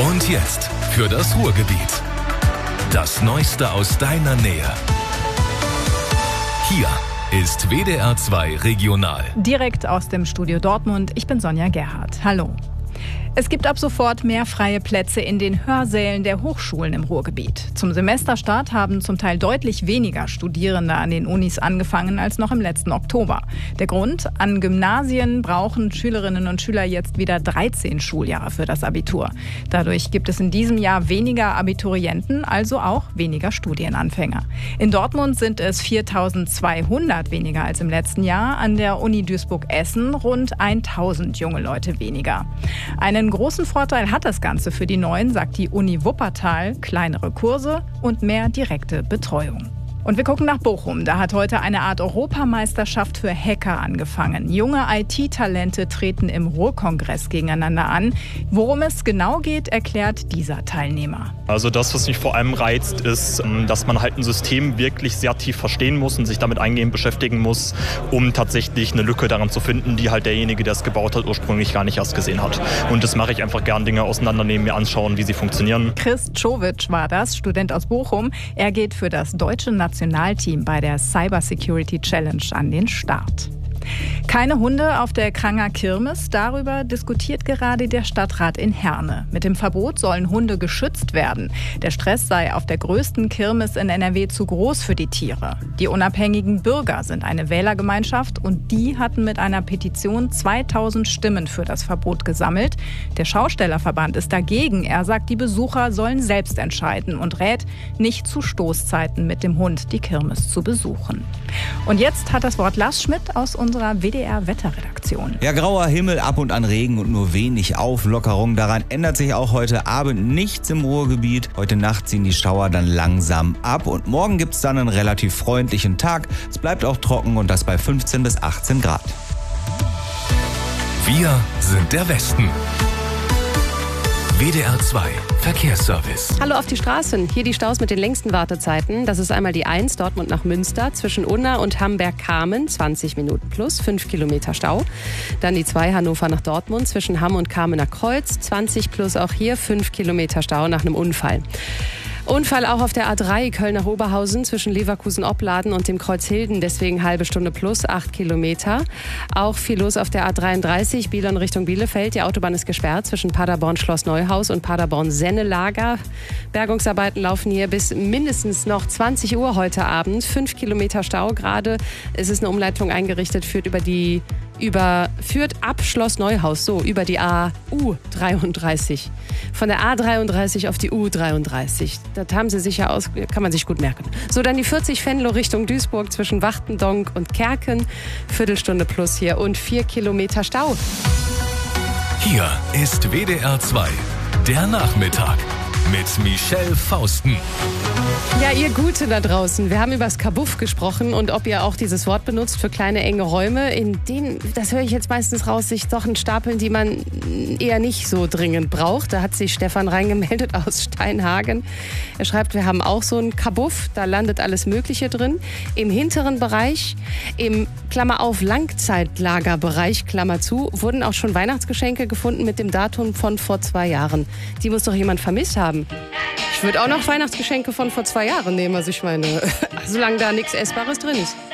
Und jetzt für das Ruhrgebiet. Das Neueste aus deiner Nähe. Hier ist WDR 2 Regional. Direkt aus dem Studio Dortmund. Ich bin Sonja Gerhardt. Hallo. Es gibt ab sofort mehr freie Plätze in den Hörsälen der Hochschulen im Ruhrgebiet. Zum Semesterstart haben zum Teil deutlich weniger Studierende an den Unis angefangen als noch im letzten Oktober. Der Grund? An Gymnasien brauchen Schülerinnen und Schüler jetzt wieder 13 Schuljahre für das Abitur. Dadurch gibt es in diesem Jahr weniger Abiturienten, also auch weniger Studienanfänger. In Dortmund sind es 4.200 weniger als im letzten Jahr. An der Uni Duisburg-Essen rund 1.000 junge Leute weniger. Einen großen Vorteil hat das Ganze für die Neuen, sagt die Uni Wuppertal. Kleinere Kurse und mehr direkte Betreuung. Und wir gucken nach Bochum. Da hat heute eine Art Europameisterschaft für Hacker angefangen. Junge IT-Talente treten im Ruhrkongress gegeneinander an. Worum es genau geht, erklärt dieser Teilnehmer. Also das, was mich vor allem reizt, ist, dass man halt ein System wirklich sehr tief verstehen muss und sich damit eingehend beschäftigen muss, um tatsächlich eine Lücke daran zu finden, die halt derjenige, der es gebaut hat, ursprünglich gar nicht erst gesehen hat. Und das mache ich einfach gern, Dinge auseinandernehmen, mir anschauen, wie sie funktionieren. Chris Czowicz war das, Student aus Bochum. Er geht für das deutsche Nationalteam bei der Cyber Security Challenge an den Start. Keine Hunde auf der Kranger Kirmes, darüber diskutiert gerade der Stadtrat in Herne. Mit dem Verbot sollen Hunde geschützt werden. Der Stress sei auf der größten Kirmes in NRW zu groß für die Tiere. Die unabhängigen Bürger sind eine Wählergemeinschaft und die hatten mit einer Petition 2000 Stimmen für das Verbot gesammelt. Der Schaustellerverband ist dagegen. Er sagt, die Besucher sollen selbst entscheiden und rät, nicht zu Stoßzeiten mit dem Hund die Kirmes zu besuchen. Und jetzt hat das Wort Lars Schmidt aus unserer WDR-Wetterredaktion. Ja, grauer Himmel, ab und an Regen und nur wenig Auflockerung. Daran ändert sich auch heute Abend nichts im Ruhrgebiet. Heute Nacht ziehen die Schauer dann langsam ab und morgen gibt es dann einen relativ freundlichen Tag. Es bleibt auch trocken und das bei 15 bis 18 Grad. Wir sind der Westen. WDR 2 Verkehrsservice. Hallo auf die Straßen. Hier die Staus mit den längsten Wartezeiten. Das ist einmal die 1 Dortmund nach Münster zwischen Unna und Hamberg-Kamen, 20 Minuten plus, 5 Kilometer Stau. Dann die 2 Hannover nach Dortmund zwischen Hamm und Kamener Kreuz, 20 plus, auch hier 5 Kilometer Stau nach einem Unfall. Unfall auch auf der A3 Köln nach Oberhausen zwischen Leverkusen-Opladen und dem Kreuz Hilden, deswegen halbe Stunde plus, 8 Kilometer. Auch viel los auf der A33 Billon Richtung Bielefeld. Die Autobahn ist gesperrt zwischen Paderborn-Schloss Neuhaus und Paderborn-Sennelager. Bergungsarbeiten laufen hier bis mindestens noch 20 Uhr heute Abend. 5 Kilometer Stau gerade. Es ist eine Umleitung eingerichtet, führt ab Schloss Neuhaus, so über die AU33. Von der A33 auf die U33. Das haben sie sicher kann man sich gut merken. So, dann die 40 Venlo Richtung Duisburg zwischen Wachtendonk und Kerken. Viertelstunde plus hier und 4 Kilometer Stau. Hier ist WDR 2, der Nachmittag mit Michelle Fausten. Ja, ihr Gute da draußen. Wir haben über das Kabuff gesprochen und ob ihr auch dieses Wort benutzt für kleine, enge Räume, in denen, das höre ich jetzt meistens raus, sich Sachen stapeln, die man eher nicht so dringend braucht. Da hat sich Stefan reingemeldet aus Steinhagen. Er schreibt, wir haben auch so ein Kabuff, da landet alles Mögliche drin. Im hinteren Bereich, im Klammer auf Langzeitlagerbereich, Klammer zu, wurden auch schon Weihnachtsgeschenke gefunden mit dem Datum von vor 2 Jahren. Die muss doch jemand vermisst haben. Ich würde auch noch Weihnachtsgeschenke von vor 2 Jahren nehmen. Also ich meine, solange da nichts Essbares drin ist.